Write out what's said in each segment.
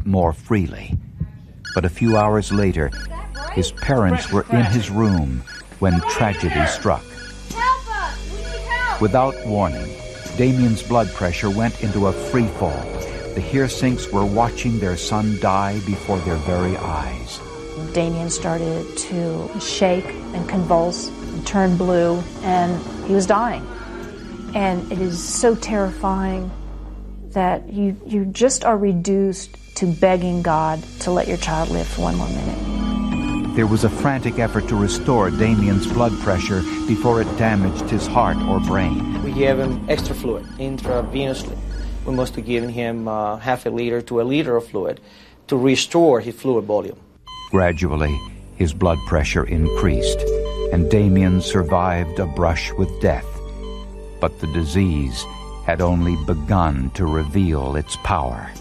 more freely. But a few hours later, his parents were in his room when tragedy struck. Help us! We need help! Without warning, Damien's blood pressure went into a free fall. The Heersinks were watching their son die before their very eyes. Damien started to shake and convulse and turn blue, and he was dying. And it is so terrifying that you just are reduced to begging God to let your child live for one more minute. There was a frantic effort to restore Damien's blood pressure before it damaged his heart or brain. We gave him extra fluid intravenously. We must have given him half a liter to a liter of fluid to restore his fluid volume. Gradually, his blood pressure increased, and Damien survived a brush with death. But the disease had only begun to reveal its power.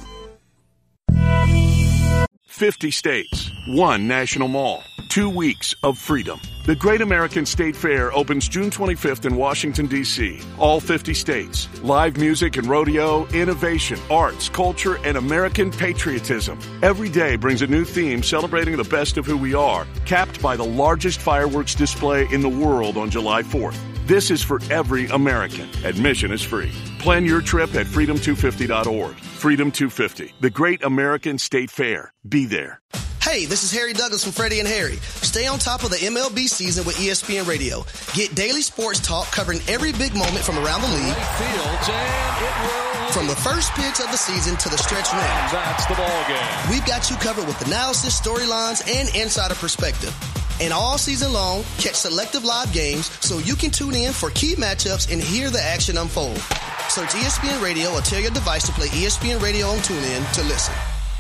50 states, 1 national mall, 2 weeks of freedom. The Great American State Fair opens June 25th in Washington, D.C. All 50 states. Live music and rodeo, innovation, arts, culture, and American patriotism. Every day brings a new theme celebrating the best of who we are, capped by the largest fireworks display in the world on July 4th. This is for every American. Admission is free. Plan your trip at freedom250.org. Freedom 250, the Great American State Fair. Be there. Hey, this is Harry Douglas from Freddie and Harry. Stay on top of the MLB season with ESPN Radio. Get daily sports talk covering every big moment from around the league. From the first pitch of the season to the stretch run. That's the ball game. We've got you covered with analysis, storylines, and insider perspective. And all season long, catch selective live games so you can tune in for key matchups and hear the action unfold. Search ESPN Radio or tell your device to play ESPN Radio on TuneIn to listen.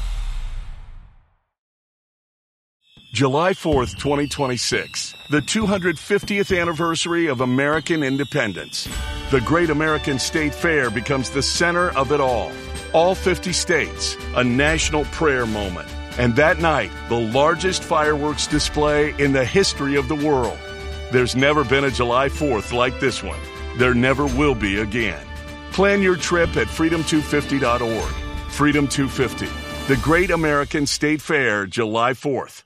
July 4th, 2026, the 250th anniversary of American independence. The Great American State Fair becomes the center of it all. All 50 states, a national prayer moment. And that night, the largest fireworks display in the history of the world. There's never been a July 4th like this one. There never will be again. Plan your trip at freedom250.org. Freedom 250, the Great American State Fair, July 4th.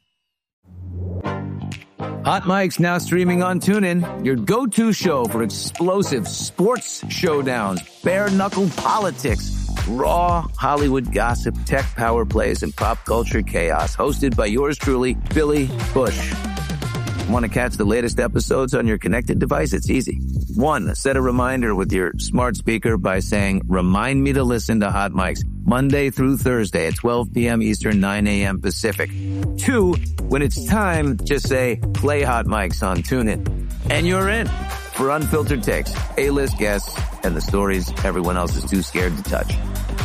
Hot Mike's now streaming on TuneIn, your go-to show for explosive sports showdowns, bare-knuckle politics, raw Hollywood gossip, tech power plays, and pop culture chaos. Hosted by yours truly, Billy Bush. Want to catch the latest episodes on your connected device? It's easy. 1, set a reminder with your smart speaker by saying, "Remind me to listen to Hot Mike's Monday through Thursday at 12 p.m. Eastern, 9 a.m. Pacific." 2, when it's time, just say, "Play Hot Mike's" on TuneIn. And you're in for unfiltered takes, A-list guests, and the stories everyone else is too scared to touch.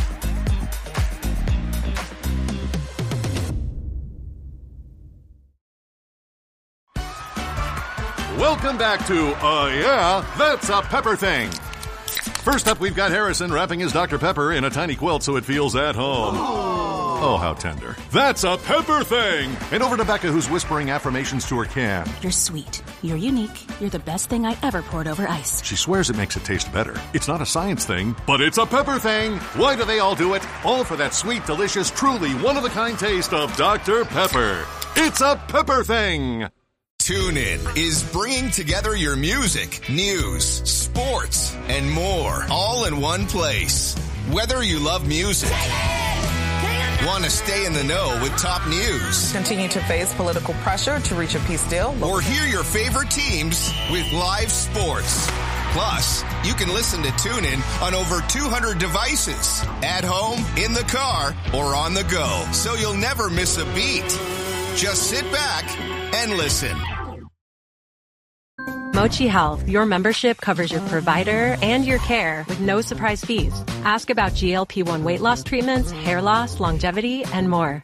Welcome back to Yeah, That's a Pepper Thing. First up, we've got Harrison wrapping his Dr. Pepper in a tiny quilt so it feels at home. Oh, how tender. That's a Pepper Thing! And over to Becca, who's whispering affirmations to her can. You're sweet. You're unique. You're the best thing I ever poured over ice. She swears it makes it taste better. It's not a science thing, but it's a Pepper Thing! Why do they all do it? All for that sweet, delicious, truly one-of-a-kind taste of Dr. Pepper. It's a Pepper Thing! TuneIn is bringing together your music, news, sports, and more, all in one place. Whether you love music, want to stay in the know with top news, continue to face political pressure to reach a peace deal, or hear your favorite teams with live sports. Plus, you can listen to TuneIn on over 200 devices, at home, in the car, or on the go, so you'll never miss a beat. Just sit back and listen. Mochi Health, your membership covers your provider and your care with no surprise fees. Ask about GLP-1 weight loss treatments, hair loss, longevity, and more.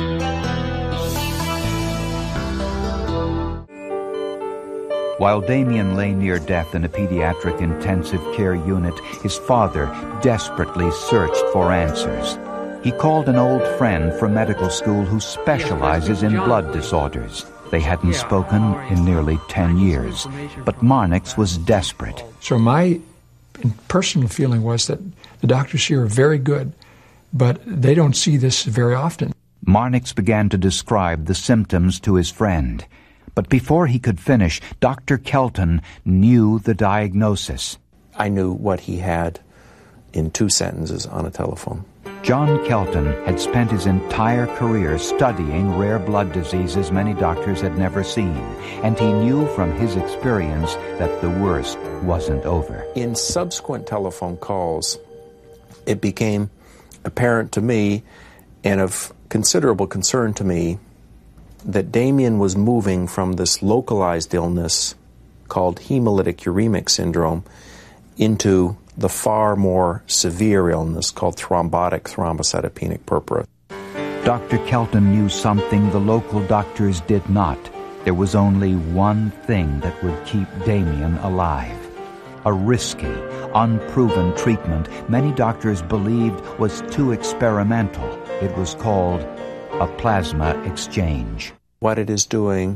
While Damien lay near death in a pediatric intensive care unit, his father desperately searched for answers. He called an old friend from medical school who specializes in blood disorders. They hadn't spoken in nearly 10 years, but Marnix was desperate. So my personal feeling was that the doctors here are very good but they don't see this very often. Marnix began to describe the symptoms to his friend. But before he could finish, Dr. Kelton knew the diagnosis. I knew what he had in 2 sentences on a telephone. John Kelton had spent his entire career studying rare blood diseases many doctors had never seen, and he knew from his experience that the worst wasn't over. In subsequent telephone calls, it became apparent to me, and of considerable concern to me, that Damien was moving from this localized illness called hemolytic uremic syndrome into the far more severe illness called thrombotic thrombocytopenic purpura. Dr. Kelton knew something the local doctors did not. There was only one thing that would keep Damien alive. A risky, unproven treatment many doctors believed was too experimental. It was called a plasma exchange. What it is doing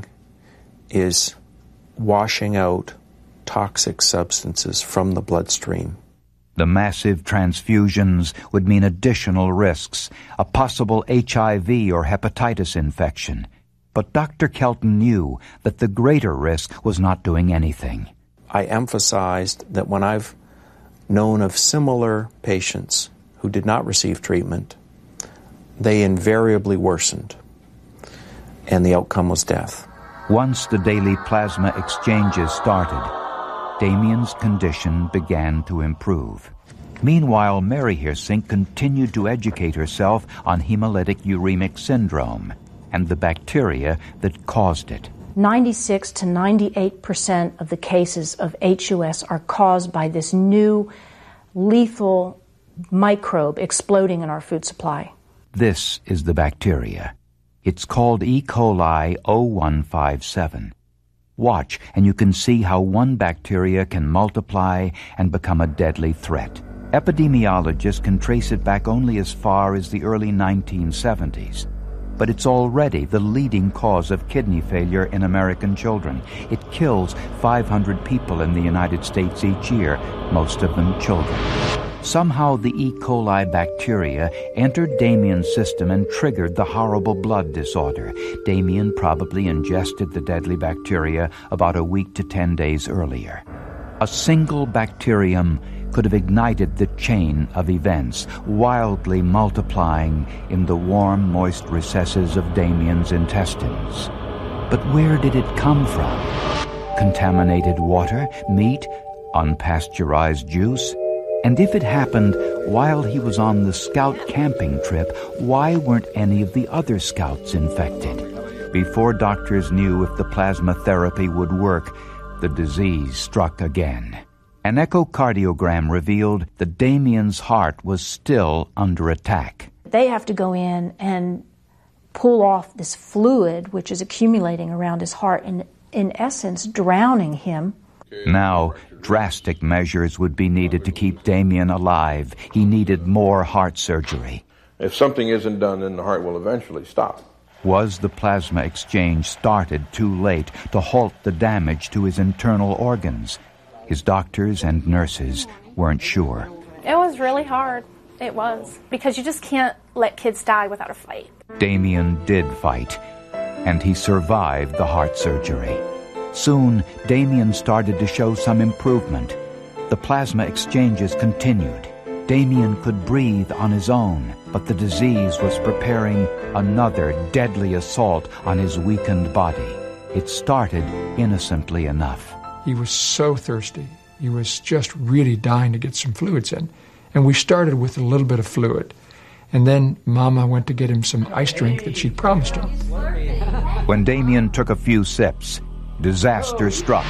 is washing out toxic substances from the bloodstream. The massive transfusions would mean additional risks, a possible HIV or hepatitis infection. But Dr. Kelton knew that the greater risk was not doing anything. I emphasized that when I've known of similar patients who did not receive treatment, they invariably worsened, and the outcome was death. Once the daily plasma exchanges started, Damien's condition began to improve. Meanwhile, Mary Hirsink continued to educate herself on hemolytic uremic syndrome and the bacteria that caused it. 96 to 98% of the cases of HUS are caused by this new lethal microbe exploding in our food supply. This is the bacteria. It's called E. coli 0157. Watch, and you can see how one bacteria can multiply and become a deadly threat. Epidemiologists can trace it back only as far as the early 1970s. But it's already the leading cause of kidney failure in American children. It kills 500 people in the United States each year, most of them children. Somehow the E. coli bacteria entered Damien's system and triggered the horrible blood disorder. Damien probably ingested the deadly bacteria about a week to 10 days earlier. A single bacterium could have ignited the chain of events, wildly multiplying in the warm, moist recesses of Damien's intestines. But where did it come from? Contaminated water, meat, unpasteurized juice? And if it happened while he was on the scout camping trip, why weren't any of the other scouts infected? Before doctors knew if the plasma therapy would work, the disease struck again. An echocardiogram revealed that Damien's heart was still under attack. They have to go in and pull off this fluid which is accumulating around his heart and, in essence, drowning him. Now, drastic measures would be needed to keep Damien alive. He needed more heart surgery. If something isn't done, then the heart will eventually stop. Was the plasma exchange started too late to halt the damage to his internal organs? His doctors and nurses weren't sure. It was really hard. It was. Because you just can't let kids die without a fight. Damien did fight, and he survived the heart surgery. Soon, Damien started to show some improvement. The plasma exchanges continued. Damien could breathe on his own, but the disease was preparing another deadly assault on his weakened body. It started innocently enough. He was so thirsty. He was just really dying to get some fluids in. And we started with a little bit of fluid. And then Mama went to get him some ice drink that she promised him. When Damien took a few sips, disaster struck.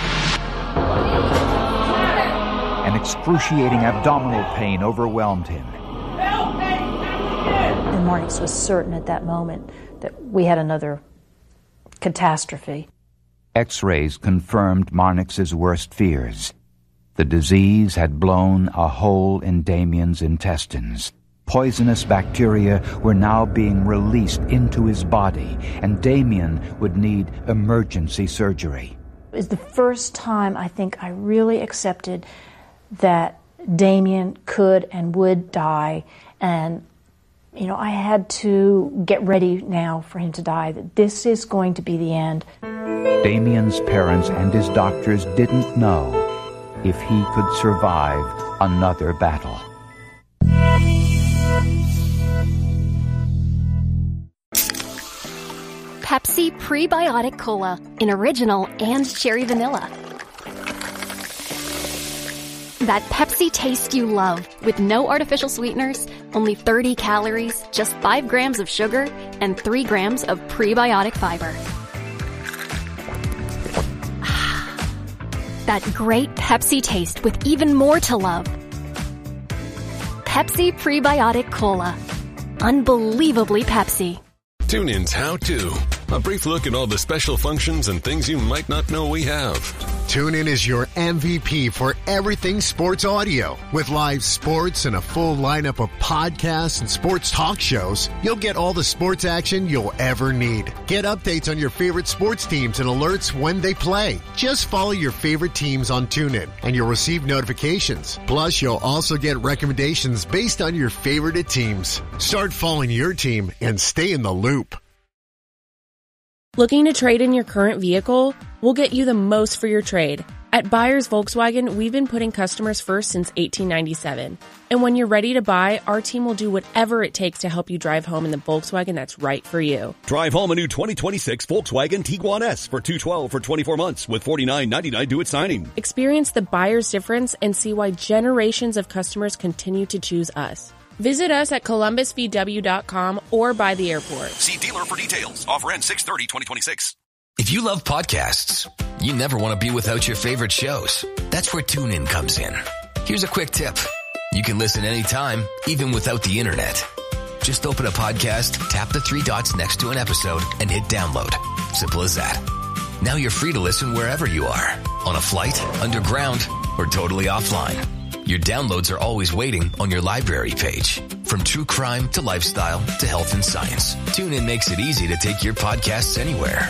An excruciating abdominal pain overwhelmed him. And Marnix was certain at that moment that we had another catastrophe. X-rays confirmed Marnix's worst fears. The disease had blown a hole in Damien's intestines. Poisonous bacteria were now being released into his body, and Damien would need emergency surgery. It was the first time I think I really accepted that Damien could and would die, and I had to get ready now for him to die, that this is going to be the end. Damien's parents and his doctors didn't know if he could survive another battle. Pepsi Prebiotic Cola in original and cherry vanilla. That Pepsi taste you love, with no artificial sweeteners, only 30 calories, just 5 grams of sugar, and 3 grams of prebiotic fiber. That great Pepsi taste with even more to love. Pepsi Prebiotic Cola. Unbelievably Pepsi. TuneIn's How To. A brief look at all the special functions and things you might not know we have. TuneIn is your MVP for everything sports audio. With live sports and a full lineup of podcasts and sports talk shows, you'll get all the sports action you'll ever need. Get updates on your favorite sports teams and alerts when they play. Just follow your favorite teams on TuneIn, and you'll receive notifications. Plus, you'll also get recommendations based on your favorite teams. Start following your team and stay in the loop. Looking to trade in your current vehicle? We'll get you the most for your trade. At Buyers Volkswagen, we've been putting customers first since 1897. And when you're ready to buy, our team will do whatever it takes to help you drive home in the Volkswagen that's right for you. Drive home a new 2026 Volkswagen Tiguan S for $212 for 24 months with $49.99 due at signing. Experience the buyer's difference and see why generations of customers continue to choose us. Visit us at columbusvw.com or by the airport. See dealer for details. Offer ends 6/30/2026. If you love podcasts, you never want to be without your favorite shows. That's where TuneIn comes in. Here's a quick tip. You can listen anytime, even without the internet. Just open a podcast, tap the 3 dots next to an episode, and hit download. Simple as that. Now you're free to listen wherever you are. On a flight, underground, or totally offline. Your downloads are always waiting on your library page. From true crime to lifestyle to health and science, TuneIn makes it easy to take your podcasts anywhere.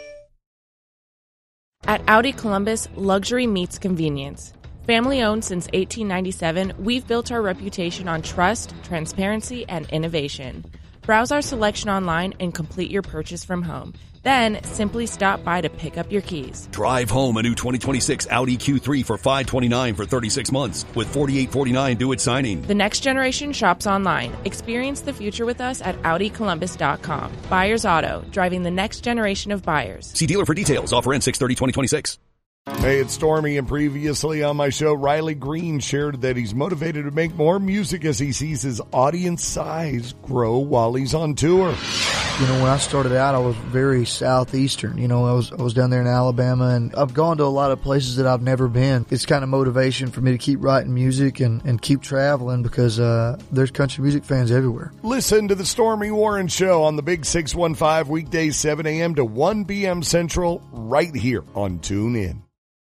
At Audi Columbus, luxury meets convenience. Family owned since 1897, we've built our reputation on trust, transparency, and innovation. Browse our selection online and complete your purchase from home. Then, simply stop by to pick up your keys. Drive home a new 2026 Audi Q3 for $529 for 36 months with $48.49 due at signing. The next generation shops online. Experience the future with us at AudiColumbus.com. Buyers Auto, driving the next generation of buyers. See dealer for details. Offer ends 6/30/2026. Hey, it's Stormy, and previously on my show, Riley Green shared that he's motivated to make more music as he sees his audience size grow while he's on tour. When I started out, I was very southeastern. I was down there in Alabama, and I've gone to a lot of places that I've never been. It's kind of motivation for me to keep writing music and keep traveling because there's country music fans everywhere. Listen to the Stormy Warren Show on the Big 615 weekdays 7 a.m. to 1 p.m. Central right here on TuneIn.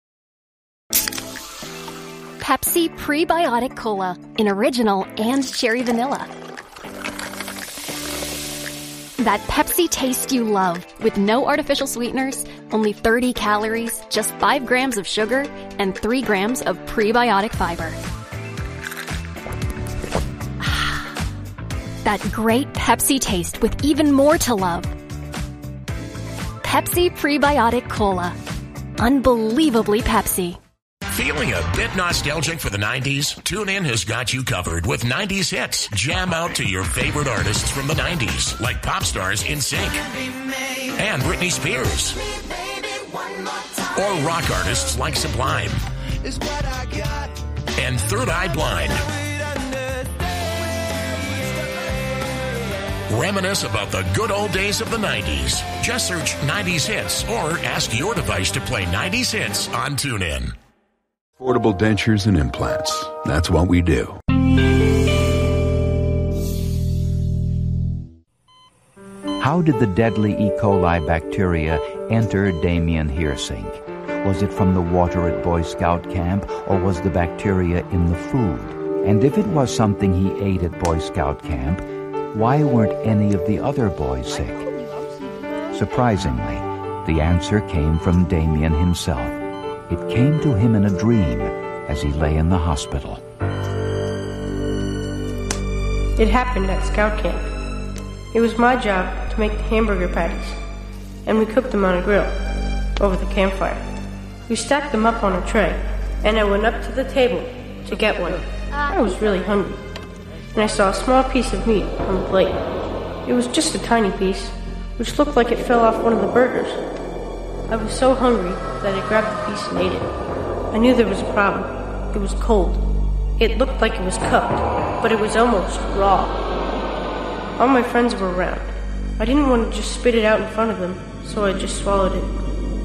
Pepsi Prebiotic Cola in original and cherry vanilla. That Pepsi taste you love, with no artificial sweeteners, only 30 calories, just 5 grams of sugar, and 3 grams of prebiotic fiber. That great Pepsi taste with even more to love. Pepsi Prebiotic Cola. Unbelievably Pepsi. Feeling a bit nostalgic for the 90s? TuneIn has got you covered with 90s hits. Jam out to your favorite artists from the 90s, like pop stars NSYNC and Britney Spears. Or rock artists like Sublime and Third Eye Blind. Reminisce about the good old days of the 90s. Just search 90s hits or ask your device to play 90s hits on TuneIn. Affordable dentures and implants. That's what we do. How did the deadly E. coli bacteria enter Damien Hirsink? Was it from the water at Boy Scout camp, or was the bacteria in the food? And if it was something he ate at Boy Scout camp, why weren't any of the other boys sick? Surprisingly, the answer came from Damien himself. It came to him in a dream as he lay in the hospital. It happened at scout camp. It was my job to make the hamburger patties, and we cooked them on a grill over the campfire. We stacked them up on a tray, and I went up to the table to get one. I was really hungry, and I saw a small piece of meat on the plate. It was just a tiny piece, which looked like it fell off one of the burgers. I was so hungry that I grabbed the piece and ate it. I knew there was a problem. It was cold. It looked like it was cooked, but it was almost raw. All my friends were around. I didn't want to just spit it out in front of them, so I just swallowed it.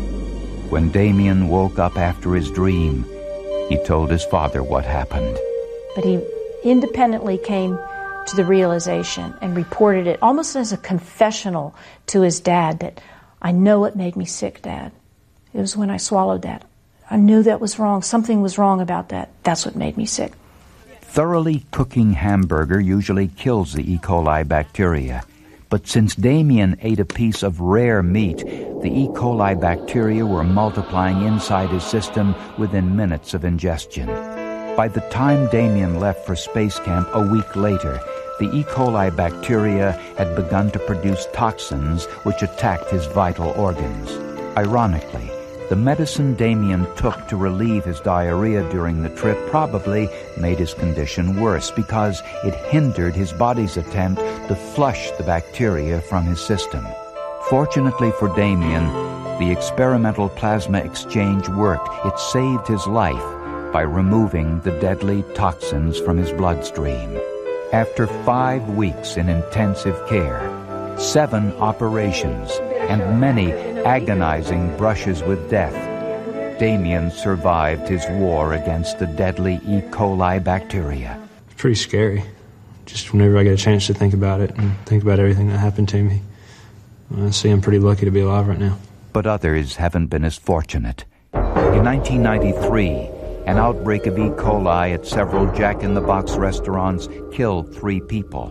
When Damien woke up after his dream, he told his father what happened. But he independently came to the realization and reported it almost as a confessional to his dad that, I know it made me sick, Dad. It was when I swallowed that. I knew that was wrong. Something was wrong about that. That's what made me sick. Thoroughly cooking hamburger usually kills the E. coli bacteria. But since Damien ate a piece of rare meat, the E. coli bacteria were multiplying inside his system within minutes of ingestion. By the time Damien left for space camp a week later, the E. coli bacteria had begun to produce toxins which attacked his vital organs. Ironically, the medicine Damien took to relieve his diarrhea during the trip probably made his condition worse because it hindered his body's attempt to flush the bacteria from his system. Fortunately for Damien, the experimental plasma exchange worked. It saved his life by removing the deadly toxins from his bloodstream. After 5 weeks in intensive care, 7 operations, and many agonizing brushes with death, Damien survived his war against the deadly E. coli bacteria. It's pretty scary. Just whenever I get a chance to think about it and think about everything that happened to me, I see I'm pretty lucky to be alive right now. But others haven't been as fortunate. In 1993, an outbreak of E. coli at several Jack-in-the-Box restaurants killed 3 people.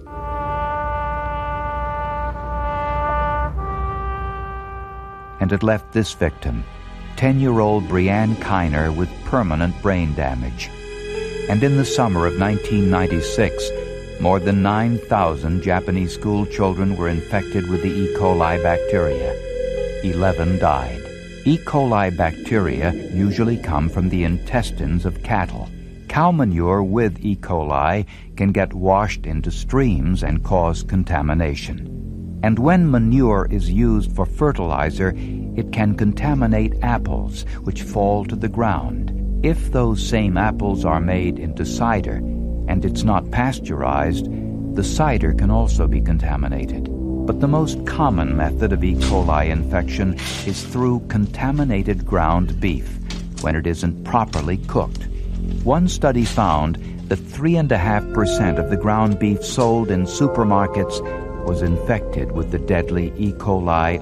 And it left this victim, 10-year-old Brianne Kiner, with permanent brain damage. And in the summer of 1996, more than 9,000 Japanese school children were infected with the E. coli bacteria. 11 died. E. coli bacteria usually come from the intestines of cattle. Cow manure with E. coli can get washed into streams and cause contamination. And when manure is used for fertilizer, it can contaminate apples, which fall to the ground. If those same apples are made into cider, and it's not pasteurized, the cider can also be contaminated. But the most common method of E. coli infection is through contaminated ground beef, when it isn't properly cooked. One study found that 3.5% of the ground beef sold in supermarkets was infected with the deadly E. coli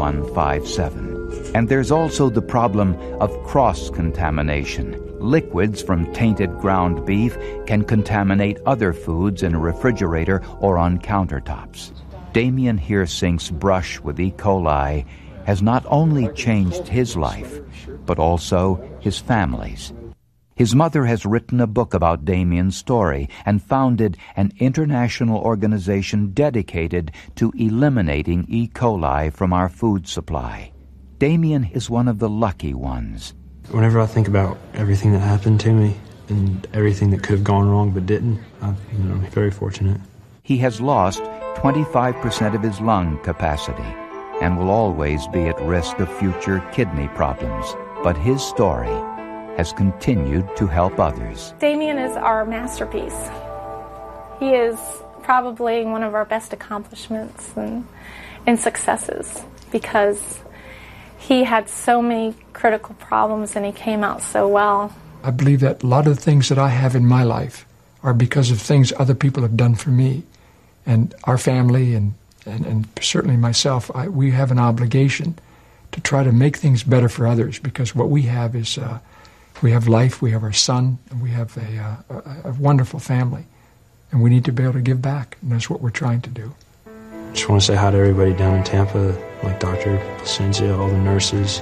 0157. And there's also the problem of cross-contamination. Liquids from tainted ground beef can contaminate other foods in a refrigerator or on countertops. Damien Hirsink's brush with E. coli has not only changed his life, but also his family's. His mother has written a book about Damien's story and founded an international organization dedicated to eliminating E. coli from our food supply. Damien is one of the lucky ones. Whenever I think about everything that happened to me and everything that could have gone wrong but didn't, I'm very fortunate. He has lost 25% of his lung capacity and will always be at risk of future kidney problems. But his story has continued to help others. Damien is our masterpiece. He is probably one of our best accomplishments and successes because he had so many critical problems and he came out so well. I believe that a lot of the things that I have in my life are because of things other people have done for me. And our family and certainly myself, we have an obligation to try to make things better for others because what we have is we have life, we have our son, and we have a wonderful family. And we need to be able to give back, and that's what we're trying to do. Just want to say hi to everybody down in Tampa, like Dr. Placencia, all the nurses,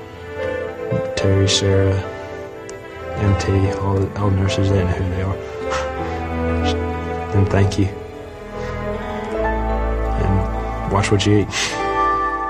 Terry, Sarah, MT, all the nurses, they know who they are. And thank you. watch what you eat.